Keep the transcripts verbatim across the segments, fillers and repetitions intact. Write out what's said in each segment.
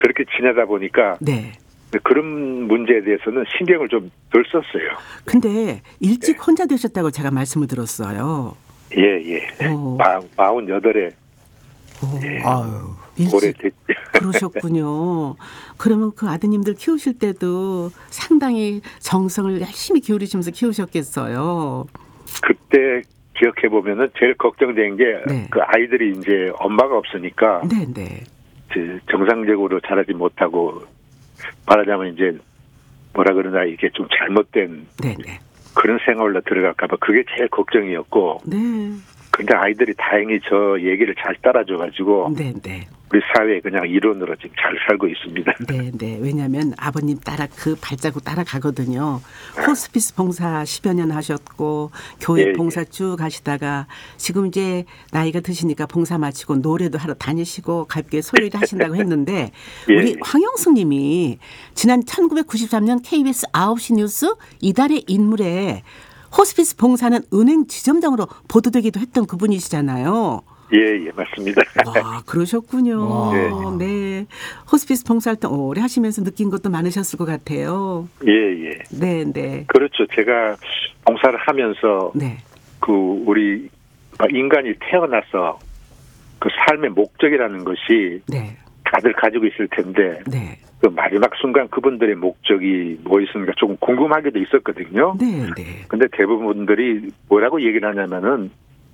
그렇게 지내다 보니까 네. 그런 문제에 대해서는 신경을 좀 덜 썼어요. 근데 일찍 예. 혼자 되셨다고 제가 말씀을 들었어요. 예, 예. 오. 마, 마흔여덟에 오. 예. 아유, 오래 일찍 됐죠. 그러셨군요. 그러면 그 아드님들 키우실 때도 상당히 정성을 열심히 기울이시면서 키우셨겠어요. 그때 기억해 보면은 제일 걱정된 게 그 네. 아이들이 이제 엄마가 없으니까 네, 네. 그 정상적으로 자라지 못하고 말하자면 이제 뭐라 그러나 이게 좀 잘못된 네, 네. 그런 생활로 들어갈까 봐 그게 제일 걱정이었고 네. 근데 아이들이 다행히 저 얘기를 잘 따라줘 가지고 네, 네. 우리 사회에 그냥 일원으로 지금 잘 살고 있습니다. 네, 네. 왜냐하면 아버님 따라 그 발자국 따라가거든요. 호스피스 봉사 십여 년 하셨고 교회 예, 봉사 쭉 하시다가 지금 이제 나이가 드시니까 봉사 마치고 노래도 하러 다니시고 가볍게 소요일 하신다고 했는데 예, 우리 예. 황영숙 님이 지난 천구백구십삼 년 케이비에스 아홉 시 뉴스 이달의 인물에 호스피스 봉사는 은행 지점장으로 보도되기도 했던 그분이시잖아요. 예, 예, 맞습니다. 와, 그러셨군요. 와. 네. 호스피스 봉사활동 오래 하시면서 느낀 것도 많으셨을 것 같아요. 예, 예. 네, 네. 그렇죠. 제가 봉사를 하면서 네. 그 우리 인간이 태어나서 그 삶의 목적이라는 것이 네. 다들 가지고 있을 텐데 네. 그 마지막 순간 그분들의 목적이 뭐 있습니까? 조금 궁금하게도 있었거든요. 네, 네. 근데 대부분들이 뭐라고 얘기를 하냐면은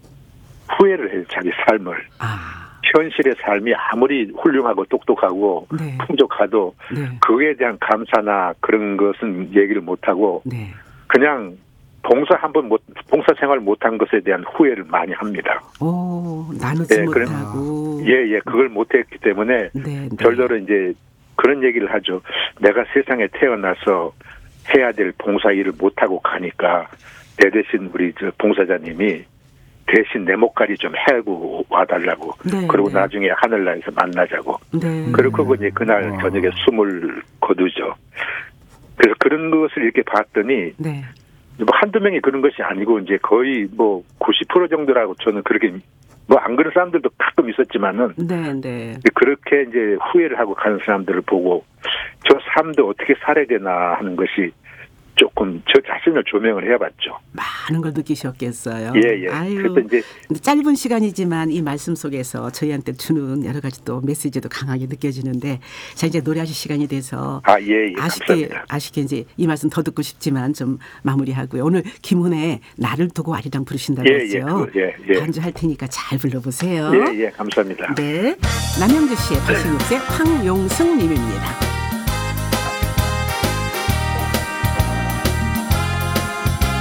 후회를 해요. 자기 삶을. 아. 현실의 삶이 아무리 훌륭하고 똑똑하고 네. 풍족하도 네. 그에 대한 감사나 그런 것은 얘기를 못하고 네. 그냥 봉사 한번 못 봉사 생활 못한 것에 대한 후회를 많이 합니다. 오, 나누지 예, 그럼- 못하고. 예, 예, 그걸 못했기 때문에 네, 네. 별도로 이제 그런 얘기를 하죠. 내가 세상에 태어나서 해야 될 봉사 일을 못하고 가니까 내 대신 우리 저 봉사자님이 대신 내 목걸이 좀 해고 와달라고. 네, 그리고 네. 나중에 하늘나라에서 만나자고. 네. 그렇고 이제 그날 와. 저녁에 숨을 거두죠. 그래서 그런 것을 이렇게 봤더니 네. 뭐 한두 명이 그런 것이 아니고 이제 거의 뭐 구십 퍼센트 정도라고 저는 그렇게 뭐 안 그런 사람들도 가끔 있었지만은 네, 네. 그렇게 이제 후회를 하고 가는 사람들을 보고 저 삶도 어떻게 살아야 되나 하는 것이 조금 저 자신을 조명을 해봤죠. 많은 걸 느끼셨겠어요. 예, 예. 아유. 그래서 이제 짧은 시간이지만 이 말씀 속에서 저희한테 주는 여러 가지 또 메시지도 강하게 느껴지는데 자 이제 노래하실 시간이 돼서 아, 예, 예. 아쉽게 감사합니다. 아쉽게 이제 이 말씀 더 듣고 싶지만 좀 마무리하고요. 오늘 김훈의 나를 두고 아리랑 부르신다고 예, 예, 했죠. 그, 예, 예. 반주할 테니까 잘 불러보세요. 예, 예. 감사합니다. 네, 남영주 씨의 팔십육 세 황용승 님입니다.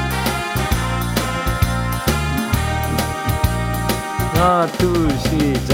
하나, 둘, 시작.